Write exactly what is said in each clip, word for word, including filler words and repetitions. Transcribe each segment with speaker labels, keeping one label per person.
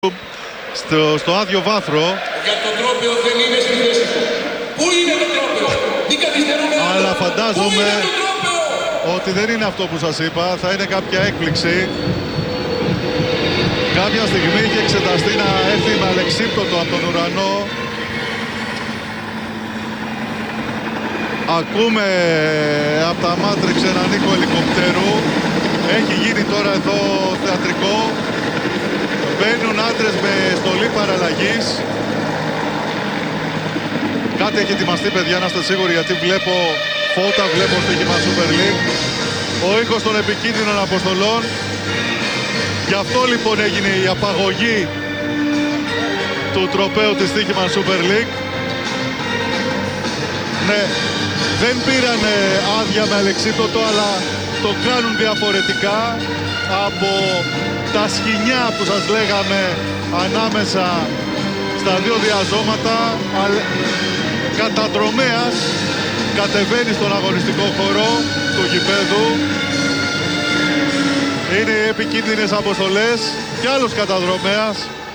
Speaker 1: στο, στο άδειο βάθρο.
Speaker 2: Για το τρόπαιο δεν είναι στη θέση του. Πού είναι το τρόπαιο? Μην καθυστερούμε.
Speaker 1: Αλλά φαντάζομαι ότι δεν είναι αυτό που σας είπα. Θα είναι κάποια έκπληξη. Κάποια στιγμή είχε εξεταστεί να έρθει με αλεξίπτωτο από τον ουρανό. Ακούμε από τα Μάτριξ έναν ήχο ελικοπτέρου. Έχει γίνει τώρα εδώ θεατρικό. Μπαίνουν άντρες με στολή παραλλαγής. Κάτι έχει ετοιμαστεί, παιδιά, να είστε σίγουροι, γιατί βλέπω φώτα, βλέπω στοίχημα Super League. Ο ήχος των επικίνδυνων αποστολών. Γι' αυτό λοιπόν έγινε η απαγωγή του τροπαίου της στοίχημα Super League. Ναι, δεν πήραν άδεια με αλεξίπτωτο, αλλά το κάνουν διαφορετικά από τα σκοινιά που σας λέγαμε ανάμεσα στα δύο διαζώματα. Καταδρομέας κατεβαίνει στον αγωνιστικό χώρο του γηπέδου. Είναι οι επικίνδυνες αποστολές και άλλος καταδρομέας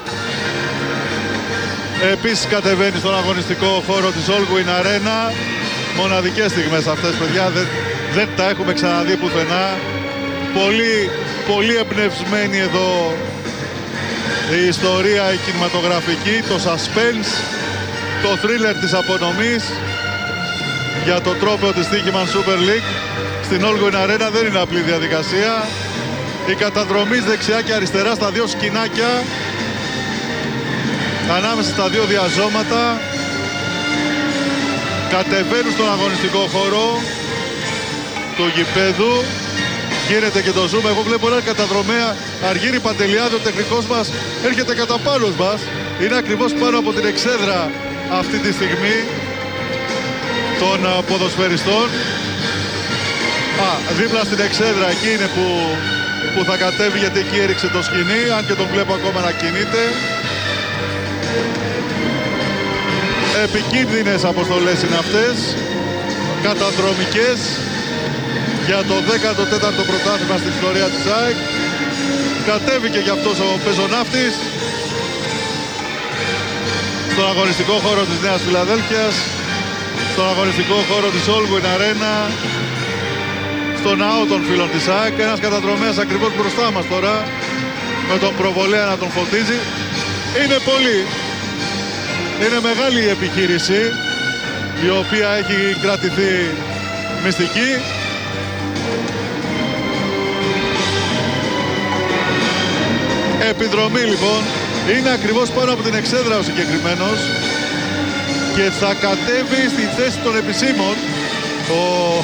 Speaker 1: επίσης κατεβαίνει στον αγωνιστικό χώρο της Allwyn Arena. Μοναδικές στιγμές αυτές, παιδιά, δεν, δεν τα έχουμε ξαναδεί πουθενά. Πολύ, πολύ εμπνευσμένη εδώ η ιστορία, η κινηματογραφική, το suspense, το thriller της απονομής για το τρόπαιο της Στοίχημαν Super League στην Allwyn Arena. Δεν είναι απλή διαδικασία. Η καταδρομή δεξιά και αριστερά στα δύο σκηνάκια, ανάμεσα στα δύο διαζώματα, κατεβαίνουν στον αγωνιστικό χώρο του γηπέδου. Γίνεται και το zoom. Εγώ βλέπω ένα καταδρομέα, Αργύρη Παντελιάδη, ο τεχνικός μας έρχεται κατά πάνω μας. Είναι ακριβώς πάνω από την εξέδρα αυτή τη στιγμή των ποδοσφαιριστών. Α, δίπλα στην εξέδρα, εκεί είναι που, που θα κατέβει, γιατί εκεί έριξε το σκηνή, αν και τον βλέπω ακόμα να κινείται. Επικίνδυνες αποστολές είναι αυτές, καταδρομικές, για το δέκατο τέταρτο πρωτάθλημα στην ιστορία της ΑΕΚ. Κατέβηκε και αυτός ο πεζοναύτης στον αγωνιστικό χώρο της Νέας Φιλαδέλφειας, στον αγωνιστικό χώρο της Allwyn Arena, στο ναό των φίλων της ΑΕΚ. Ένας καταδρομέας ακριβώς μπροστά μας τώρα, με τον προβολέα να τον φωτίζει. Είναι πολύ. Είναι μεγάλη η επιχείρηση, η οποία έχει κρατηθεί μυστική. Επιδρομή λοιπόν, είναι ακριβώς πάνω από την εξέδρα ο συγκεκριμένος και θα κατέβει στη θέση των επισήμων. Ο...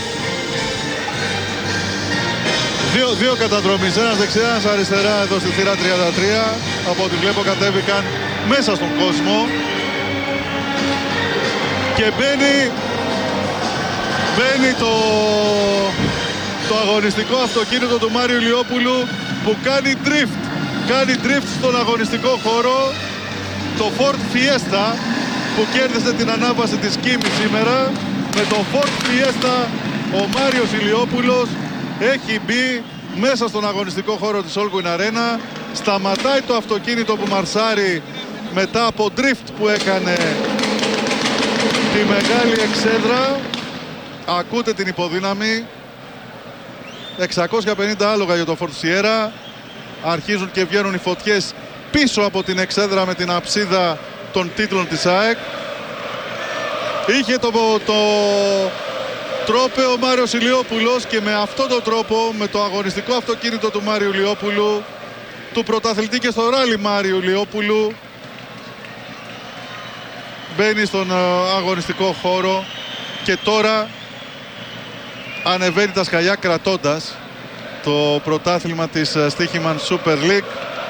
Speaker 1: Δύο, δύο καταδρομείς, ένας δεξιά, ένας αριστερά, εδώ στη θύρα τριάντα τρία. Από ό,τι βλέπω κατέβηκαν μέσα στον κόσμο και μπαίνει, μπαίνει το, το αγωνιστικό αυτοκίνητο του Μάριου Ηλιόπουλου που κάνει drift. Κάνει drift στον αγωνιστικό χώρο, το Ford Fiesta που κέρδισε την ανάβαση της Κίμη σήμερα. Με το Ford Fiesta ο Μάριος Ηλιόπουλος έχει μπει μέσα στον αγωνιστικό χώρο της Allwyn Arena. Σταματάει το αυτοκίνητο που μαρσάρει μετά από drift που έκανε τη μεγάλη εξέδρα. Ακούτε την υποδύναμη. εξακόσια πενήντα άλογα για το Ford Sierra. Αρχίζουν και βγαίνουν οι φωτιές πίσω από την εξέδρα με την αψίδα των τίτλων της ΑΕΚ. Είχε το, το τρόπαιο ο Μάριος Ηλιόπουλος και με αυτόν τον τρόπο, με το αγωνιστικό αυτοκίνητο του Μάριου Ηλιόπουλου, του πρωταθλητή και στο ράλι Μάριου Ηλιόπουλου, μπαίνει στον αγωνιστικό χώρο και τώρα ανεβαίνει τα σκαλιά κρατώντας το πρωτάθλημα της Στοίχημαν Super League.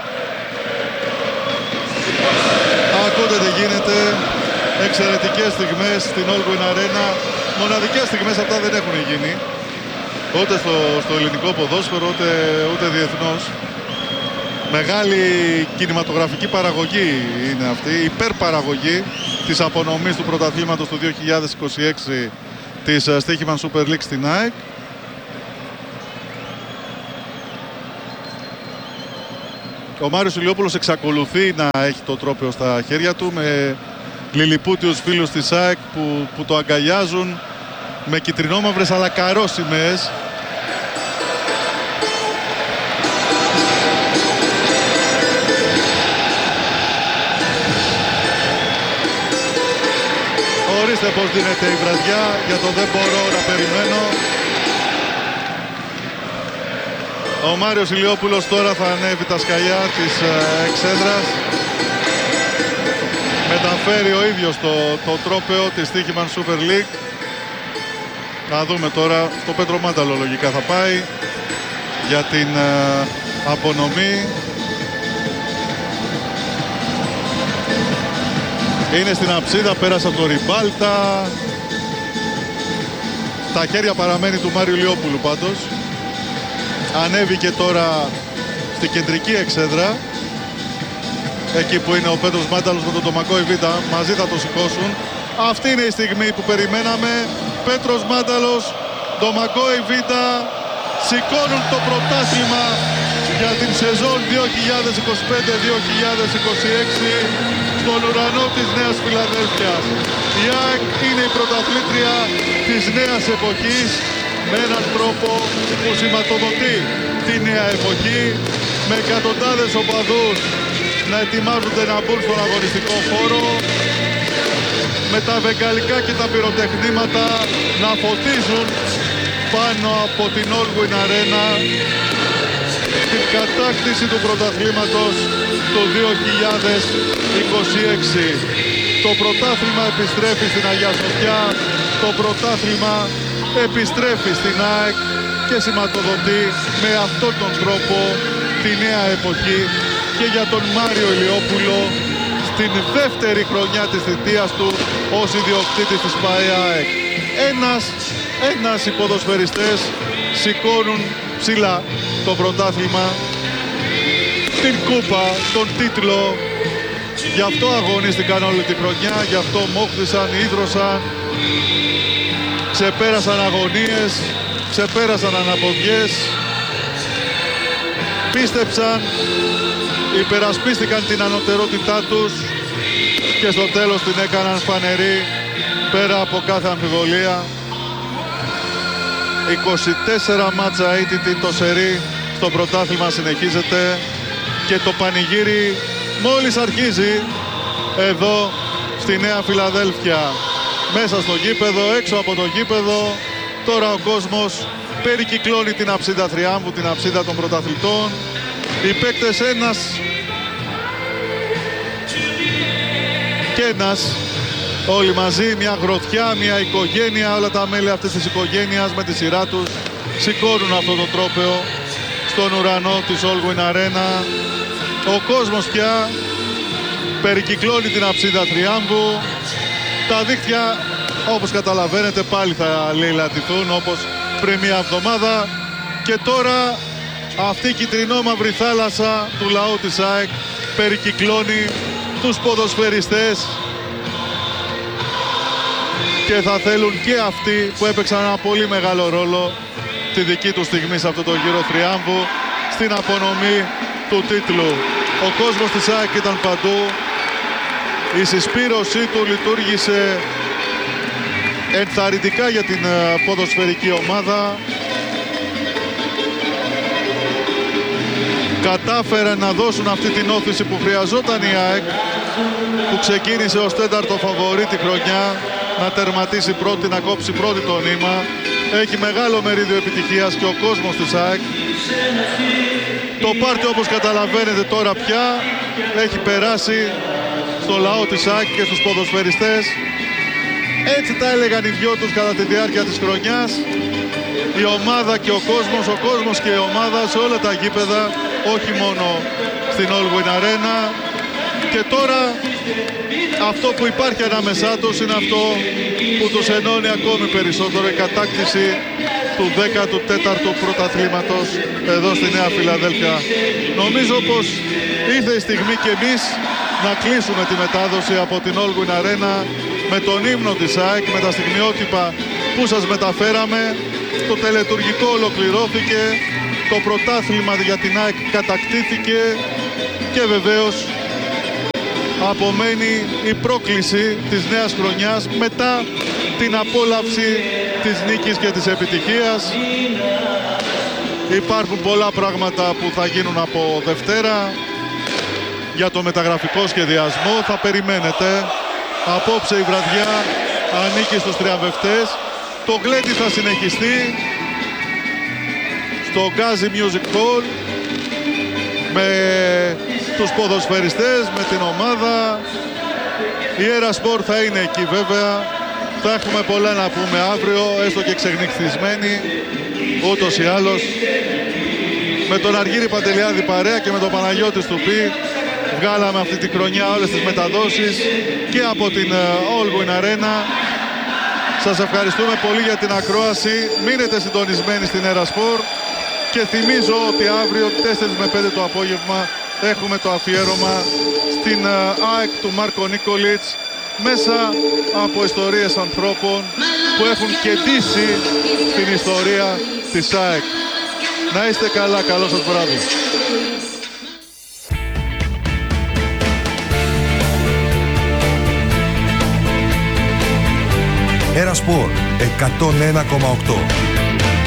Speaker 1: Ακούτε τι γίνεται. Εξαιρετικές στιγμές στην Allwyn Arena. Μοναδικές στιγμές αυτά δεν έχουν γίνει ούτε στο, στο ελληνικό ποδόσφαιρο ούτε, ούτε διεθνώς. Μεγάλη κινηματογραφική παραγωγή είναι αυτή, υπερπαραγωγή της απονομής του πρωταθλήματος του δύο χιλιάδες είκοσι έξι της Στοίχημαν Super League στην ΑΕΚ. Ο Μάριος Ηλιόπουλος εξακολουθεί να έχει το τρόπαιο στα χέρια του με λιλιπούτιους φίλους της ΑΕΚ που, που το αγκαλιάζουν με κυτρινόμαυρες αλλά καρόσιμες. Ορίστε πως δίνεται η βραδιά για το δεν μπορώ να περιμένω. Ο Μάριος Ηλιόπουλος τώρα θα ανέβει τα σκαλιά της ε, εξέδρας. Μεταφέρει ο ίδιος το, το τρόπαιο της Stoiximan Super League. Θα δούμε τώρα, στο Πέτρο Μάνταλο λογικά θα πάει για την ε, απονομή. Είναι στην αψίδα, πέρασε από το Ριμπάλτα. Τα χέρια παραμένει του Μάριου Ηλιόπουλου πάντως. Ανέβηκε τώρα στην κεντρική εξέδρα. Εκεί που είναι ο Πέτρος Μάνταλος με τον Ντομακόη Β'. Μαζί θα το σηκώσουν. Αυτή είναι η στιγμή που περιμέναμε. Πέτρος Μάνταλος, Ντομακόη Β' σηκώνουν το πρωτάθλημα για την σεζόν δύο χιλιάδες είκοσι πέντε δύο χιλιάδες είκοσι έξι στον ουρανό της Νέας Φιλαδέλφειας. Η ΑΕΚ είναι η πρωταθλήτρια της νέας εποχής με έναν τρόπο που σηματοδοτεί τη νέα εποχή, με εκατοντάδες οπαδούς να ετοιμάζονται να μπουν στον αγωνιστικό χώρο, με τα βεγγαλικά και τα πυροτεχνήματα να φωτίζουν πάνω από την Allwyn Arena την κατάκτηση του πρωταθλήματος το δύο χιλιάδες είκοσι έξι. Το πρωτάθλημα επιστρέφει στην Αγία Σοφιά, το πρωτάθλημα επιστρέφει στην ΑΕΚ και σηματοδοτεί με αυτόν τον τρόπο τη νέα εποχή και για τον Μάριο Ηλιόπουλο στην δεύτερη χρονιά της θητείας του ως ιδιοκτήτης της ΠΑΕ. Ένας, ένας οι ποδοσφαιριστές σηκώνουν ψηλά το πρωτάθλημα, την κούπα, τον τίτλο. Γι' αυτό αγωνίστηκαν όλη τη χρονιά, γι' αυτό μόχθησαν, ίδρωσαν, ξεπέρασαν αγωνίες, ξεπέρασαν αναποδιές, πίστεψαν, υπερασπίστηκαν την ανωτερότητά τους και στο τέλος την έκαναν φανερή πέρα από κάθε αμφιβολία. είκοσι τέσσερα μάτσα ήττητη το σερί στο πρωτάθλημα συνεχίζεται και το πανηγύρι μόλις αρχίζει εδώ στη Νέα Φιλαδέλφεια. Μέσα στο γήπεδο, έξω από το γήπεδο, τώρα ο κόσμος περικυκλώνει την αψίδα Θριάμβου, την αψίδα των πρωταθλητών. Οι παίκτες ένας και ένας, όλοι μαζί, μια γροθιά, μια οικογένεια, όλα τα μέλη αυτής της οικογένειας με τη σειρά τους σηκώνουν αυτό το τρόπαιο στον ουρανό της Allwyn Arena. Ο κόσμος πια περικυκλώνει την αψίδα Θριάμβου. Τα δίχτυα, όπως καταλαβαίνετε, πάλι θα λαιλατηθούν όπως πριν μια εβδομάδα. Και τώρα αυτή η κυτρινόμαυρη θάλασσα του λαού της ΑΕΚ περικυκλώνει τους ποδοσφαιριστές και θα θέλουν και αυτοί που έπαιξαν ένα πολύ μεγάλο ρόλο τη δική του στιγμή σε αυτό το γύρο Θριάμβου στην απονομή του τίτλου. Ο κόσμος της ΑΕΚ ήταν παντού. Η συσπήρωσή του λειτουργήσε ενθαρρυντικά για την ποδοσφαιρική ομάδα. Κατάφεραν να δώσουν αυτή την όθηση που χρειαζόταν η ΑΕΚ, που ξεκίνησε ως τέταρτο φαβορί τη χρονιά, να τερματίσει πρώτη, να κόψει πρώτη το νήμα. Έχει μεγάλο μερίδιο επιτυχίας και ο κόσμος της ΑΕΚ. Το πάρτι, όπως καταλαβαίνετε τώρα πια, έχει περάσει στο λαό της ΑΕΚ και στους ποδοσφαιριστές. Έτσι τα έλεγαν οι δυο τους κατά τη διάρκεια της χρονιάς. Η ομάδα και ο κόσμος, ο κόσμος και η ομάδα σε όλα τα γήπεδα, όχι μόνο στην Allwyn Arena. Και τώρα αυτό που υπάρχει ανάμεσά τους είναι αυτό που τους ενώνει ακόμη περισσότερο, η κατάκτηση του δέκατου τέταρτου πρωταθλήματος εδώ στη Νέα Φιλαδέλφεια. Νομίζω πως ήρθε η στιγμή και εμείς να κλείσουμε τη μετάδοση από την Allwyn Arena με τον ύμνο της ΑΕΚ, με τα στιγμιότυπα που σας μεταφέραμε. Το τελετουργικό ολοκληρώθηκε, το πρωτάθλημα για την ΑΕΚ κατακτήθηκε Και βεβαίως απομένει η πρόκληση της νέας χρονιάς μετά την απόλαυση της νίκης και της επιτυχίας. Υπάρχουν πολλά πράγματα που θα γίνουν από Δευτέρα για το μεταγραφικό σχεδιασμό. Θα περιμένετε. Απόψε η βραδιά ανήκει στους τριαμβευτές. Το γλέντι θα συνεχιστεί στο Γκάζι Music Hall με τους ποδοσφαιριστές, με την ομάδα. Η Erasport θα είναι εκεί βέβαια. Θα έχουμε πολλά να πούμε αύριο, έστω και ξεγνυχθισμένοι ούτως ή άλλως. Με τον Αργύρη Παντελιάδη παρέα και με τον Παναγιώτη Στουπή βγάλαμε αυτή τη χρονιά όλες τις μεταδόσεις και από την Allwyn Arena. Σας ευχαριστούμε πολύ για την ακρόαση. Μείνετε συντονισμένοι στην Erasport και θυμίζω ότι αύριο τέσσερις με πέντε το απόγευμα έχουμε το αφιέρωμα στην ΑΕΚ του Μάρκο Νίκολιτς μέσα από ιστορίες ανθρώπων που έχουν κεντήσει στην ιστορία της ΑΕΚ. Να είστε καλά, καλό σας βράδυ.
Speaker 3: Erasport εκατόν ένα κόμμα οκτώ.